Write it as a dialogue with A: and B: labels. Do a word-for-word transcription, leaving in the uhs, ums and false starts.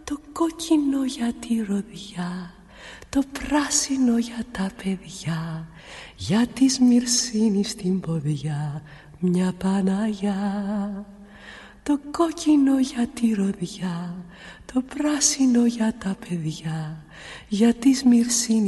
A: Το κόκκινο για τη ροδιά, το πράσινο για τα παιδιά, για τη Σμυρσίνη στην ποδιά μια Παναγιά. Το κόκκινο για τη ροδιά, το πράσινο για τα παιδιά, για τη Σμυρσίνη